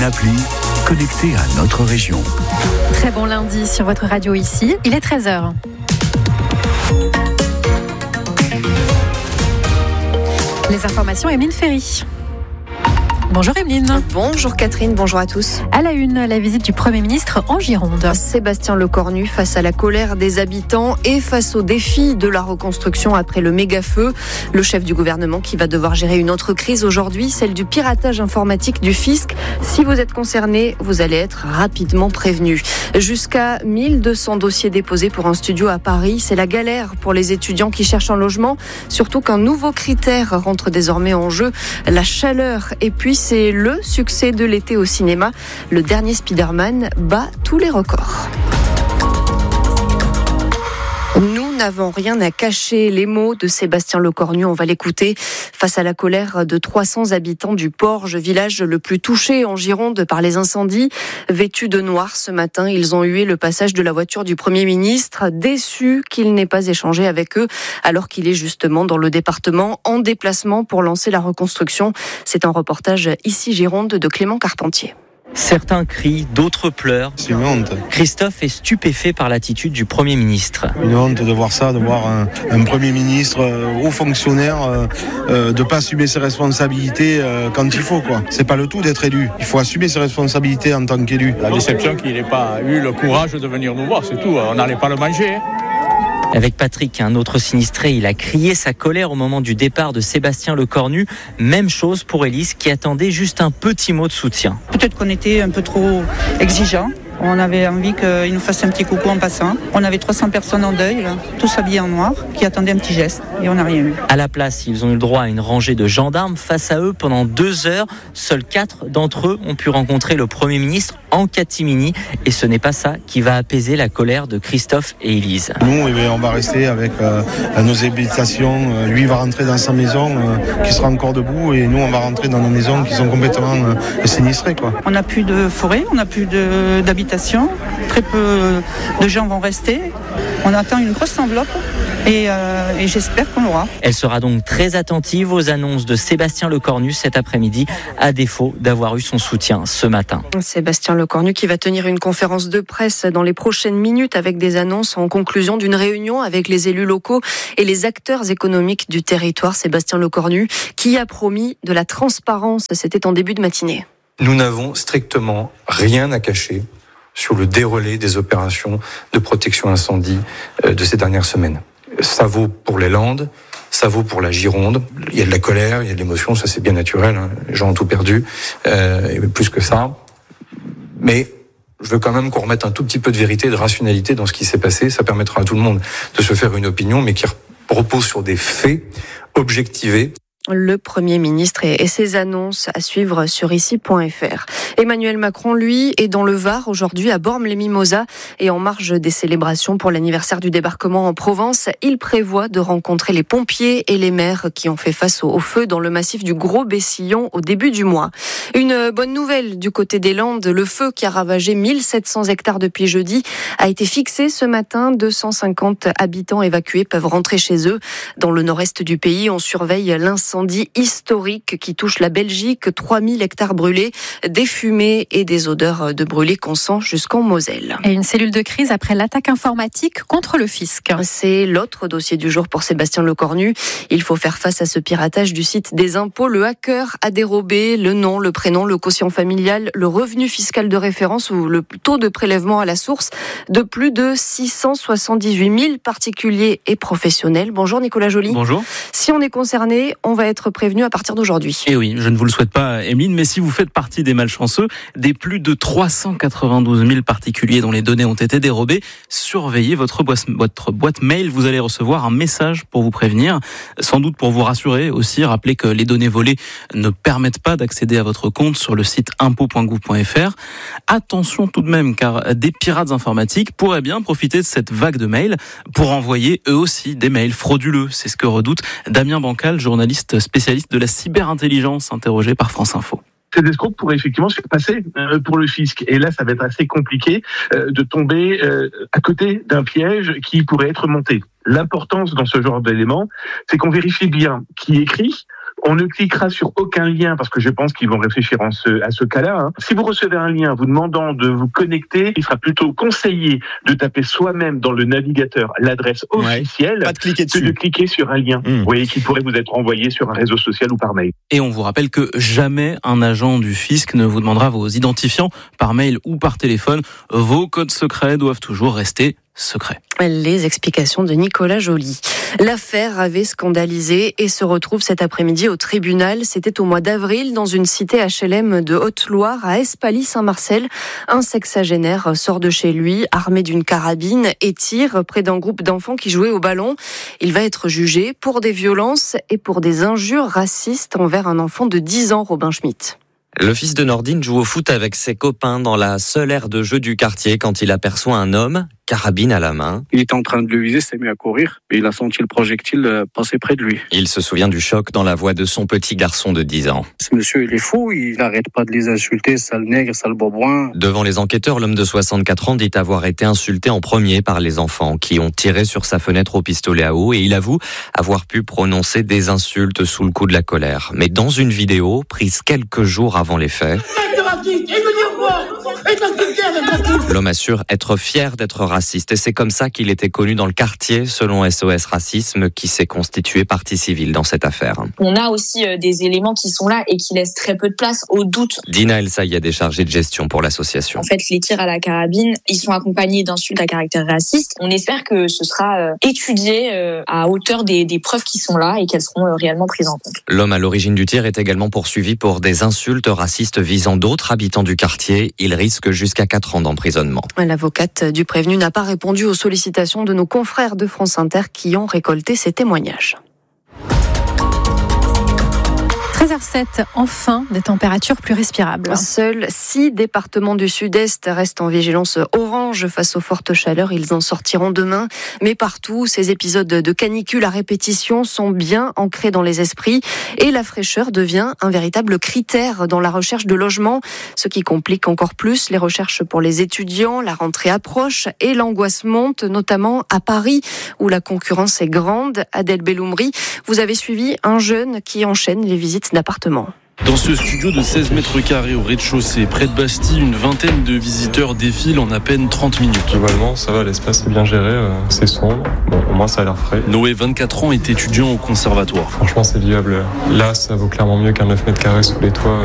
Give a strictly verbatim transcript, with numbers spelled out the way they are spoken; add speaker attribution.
Speaker 1: une appli connectée à notre région.
Speaker 2: Très bon lundi sur votre radio ici, il est treize heures. Les informations, Emeline Ferry. Bonjour Emeline.
Speaker 3: Bonjour Catherine, bonjour à tous.
Speaker 2: À la une, la visite du Premier ministre en Gironde.
Speaker 3: Sébastien Lecornu face à la colère des habitants et face au défi de la reconstruction après le méga-feu. Le chef du gouvernement qui va devoir gérer une autre crise aujourd'hui, celle du piratage informatique du fisc. Si vous êtes concerné, vous allez être rapidement prévenu. Jusqu'à mille deux cents dossiers déposés pour un studio à Paris. C'est la galère pour les étudiants qui cherchent un logement. Surtout qu'un nouveau critère rentre désormais en jeu, la chaleur. Et puis c'est le succès de l'été au cinéma. Le dernier Spider-Man bat tous les records. Nous n'avons rien à cacher. Les mots de Sébastien Lecornu, on va l'écouter. Face à la colère de trois cents habitants du Porge, village le plus touché en Gironde par les incendies. Vêtus de noir ce matin, ils ont hué le passage de la voiture du Premier ministre, déçus qu'il n'ait pas échangé avec eux, alors qu'il est justement dans le département en déplacement pour lancer la reconstruction. C'est un reportage ici Gironde de Clément Carpentier.
Speaker 4: Certains crient, d'autres pleurent.
Speaker 5: C'est une honte.
Speaker 4: Christophe est stupéfait par l'attitude du Premier ministre.
Speaker 5: Une honte de voir ça, de voir un, un Premier ministre euh, haut fonctionnaire euh, euh, de pas assumer ses responsabilités euh, quand il faut, quoi. C'est pas le tout d'être élu. Il faut assumer ses responsabilités en tant qu'élu.
Speaker 6: La déception qu'il n'ait pas eu le courage de venir nous voir, c'est tout. On n'allait pas le manger. Hein.
Speaker 4: Avec Patrick, un autre sinistré, il a crié sa colère au moment du départ de Sébastien Lecornu. Même chose pour Élise qui attendait juste un petit mot de soutien.
Speaker 7: Peut-être qu'on était un peu trop exigeants. On avait envie qu'il nous fasse un petit coucou en passant. On avait trois cents personnes en deuil, là, tous habillés en noir, qui attendaient un petit geste. Et on n'a rien eu.
Speaker 4: À la place, ils ont eu le droit à une rangée de gendarmes face à eux pendant deux heures. Seuls quatre d'entre eux ont pu rencontrer le Premier ministre en catimini. Et ce n'est pas ça qui va apaiser la colère de Christophe et Élise.
Speaker 5: Nous, eh bien, on va rester avec euh, nos habitations. Lui va rentrer dans sa maison euh, qui sera encore debout. Et nous, on va rentrer dans nos maisons qui sont complètement euh, sinistrées, quoi.
Speaker 7: On n'a plus de forêt, on n'a plus de, d'habitation. Très peu de gens vont rester. On attend une grosse enveloppe et, euh, et j'espère qu'on l'aura.
Speaker 4: Elle sera donc très attentive aux annonces de Sébastien Lecornu cet après-midi, à défaut d'avoir eu son soutien ce matin.
Speaker 3: Sébastien Lecornu qui va tenir une conférence de presse dans les prochaines minutes avec des annonces en conclusion d'une réunion avec les élus locaux et les acteurs économiques du territoire. Sébastien Lecornu qui a promis de la transparence. C'était en début de matinée.
Speaker 8: Nous n'avons strictement rien à cacher sur le déroulé des opérations de protection incendie de ces dernières semaines. Ça vaut pour les Landes, ça vaut pour la Gironde. Il y a de la colère, il y a de l'émotion, ça c'est bien naturel, hein. Les gens ont tout perdu, euh, et plus que ça. Mais je veux quand même qu'on remette un tout petit peu de vérité, de rationalité dans ce qui s'est passé. Ça permettra à tout le monde de se faire une opinion, mais qui repose sur des faits objectivés.
Speaker 3: Le Premier ministre et ses annonces à suivre sur ici point f r. Emmanuel Macron, lui, est dans le Var aujourd'hui à Bormes-les-Mimosas et en marge des célébrations pour l'anniversaire du débarquement en Provence. Il prévoit de rencontrer les pompiers et les maires qui ont fait face au feu dans le massif du Gros-Bessillon au début du mois. Une bonne nouvelle du côté des Landes, le feu qui a ravagé mille sept cents hectares depuis jeudi a été fixé ce matin. deux cent cinquante habitants évacués peuvent rentrer chez eux. Dans le nord-est du pays, on surveille l'incendie incendie historique qui touche la Belgique, trois mille hectares brûlés, des fumées et des odeurs de brûlés qu'on sent jusqu'en Moselle.
Speaker 2: Et une cellule de crise après l'attaque informatique contre le fisc.
Speaker 3: C'est l'autre dossier du jour pour Sébastien Lecornu. Il faut faire face à ce piratage du site des impôts. Le hacker a dérobé le nom, le prénom, le quotient familial, le revenu fiscal de référence ou le taux de prélèvement à la source de plus de six cent soixante-dix-huit mille particuliers et professionnels. Bonjour Nicolas Joly.
Speaker 9: Bonjour.
Speaker 3: Si on est concerné, on va être prévenu à partir d'aujourd'hui.
Speaker 9: Et oui, je ne vous le souhaite pas, Emeline, mais si vous faites partie des malchanceux, des plus de trois cent quatre-vingt-douze mille particuliers dont les données ont été dérobées, surveillez votre boîte, votre boîte mail. Vous allez recevoir un message pour vous prévenir, sans doute pour vous rassurer aussi. Rappelez que les données volées ne permettent pas d'accéder à votre compte sur le site impôts point gouv point f r. Attention tout de même, car des pirates informatiques pourraient bien profiter de cette vague de mails pour envoyer eux aussi des mails frauduleux. C'est ce que redoute Damien Bancal, journaliste spécialiste de la cyberintelligence, interrogé par France Info.
Speaker 10: Ces escrocs pourraient effectivement se faire passer euh, pour le fisc. Et là, ça va être assez compliqué euh, de tomber euh, à côté d'un piège qui pourrait être monté. L'importance dans ce genre d'éléments, c'est qu'on vérifie bien qui écrit, On ne cliquera sur aucun lien parce que je pense qu'ils vont réfléchir en ce, à ce cas-là. Hein. Si vous recevez un lien vous demandant de vous connecter, il sera plutôt conseillé de taper soi-même dans le navigateur l'adresse officielle
Speaker 11: ouais, pas de cliquer dessus.
Speaker 10: que de cliquer sur un lien mmh. vous voyez, qui pourrait vous être envoyé sur un réseau social ou par mail.
Speaker 9: Et on vous rappelle que jamais un agent du fisc ne vous demandera vos identifiants par mail ou par téléphone. Vos codes secrets doivent toujours rester secrets.
Speaker 3: Les explications de Nicolas Joly. L'affaire avait scandalisé et se retrouve cet après-midi au tribunal. C'était au mois d'avril dans une cité H L M de Haute-Loire à Espaly-Saint-Marcel. Un sexagénaire sort de chez lui armé d'une carabine et tire près d'un groupe d'enfants qui jouaient au ballon. Il va être jugé pour des violences et pour des injures racistes envers un enfant de dix ans, Robin Schmitt.
Speaker 12: Le fils de Nordine joue au foot avec ses copains dans la seule aire de jeu du quartier quand il aperçoit un homme, carabine à la main.
Speaker 13: Il était en train de le viser, s'est mis à courir et il a senti le projectile passer près de lui.
Speaker 12: Il se souvient du choc dans la voix de son petit garçon de dix ans.
Speaker 13: Ce monsieur, il est fou, il n'arrête pas de les insulter, sale nègre, sale boboin.
Speaker 12: Devant les enquêteurs, l'homme de soixante-quatre ans dit avoir été insulté en premier par les enfants qui ont tiré sur sa fenêtre au pistolet à eau et il avoue avoir pu prononcer des insultes sous le coup de la colère. Mais dans une vidéo prise quelques jours avant les faits, l'homme assure être fier d'être raciste et c'est comme ça qu'il était connu dans le quartier selon S O S Racisme qui s'est constitué partie civile dans cette affaire.
Speaker 14: On a aussi des éléments qui sont là et qui laissent très peu de place au doute.
Speaker 12: Dina El Sayed est chargée de gestion pour l'association.
Speaker 14: En fait, les tirs à la carabine, ils sont accompagnés d'insultes à caractère raciste. On espère que ce sera étudié à hauteur des, des preuves qui sont là et qu'elles seront réellement prises en compte.
Speaker 12: L'homme à l'origine du tir est également poursuivi pour des insultes racistes visant d'autres habitants du quartier. Il risque jusqu'à quatre ans d'emprisonnement.
Speaker 3: L'avocate du prévenu n'a pas répondu aux sollicitations de nos confrères de France Inter qui ont récolté ces témoignages.
Speaker 2: treize heures sept, enfin des températures plus respirables.
Speaker 3: Seuls six départements du sud-est restent en vigilance orange face aux fortes chaleurs. Ils en sortiront demain. Mais partout, ces épisodes de canicule à répétition sont bien ancrés dans les esprits et la fraîcheur devient un véritable critère dans la recherche de logement, ce qui complique encore plus les recherches pour les étudiants. La rentrée approche et l'angoisse monte, notamment à Paris où la concurrence est grande. Adèle Belloumri, vous avez suivi un jeune qui enchaîne les visites d'appartements.
Speaker 15: Dans ce studio de seize mètres carrés au rez-de-chaussée, près de Bastille, une vingtaine de visiteurs défilent en à peine trente minutes.
Speaker 16: Globalement, ça va, l'espace est bien géré, euh, c'est sombre. Bon, au moins, ça a l'air frais.
Speaker 15: Noé, vingt-quatre ans, est étudiant au conservatoire.
Speaker 16: Franchement, c'est viable. Là, ça vaut clairement mieux qu'un neuf mètres carrés sous les toits.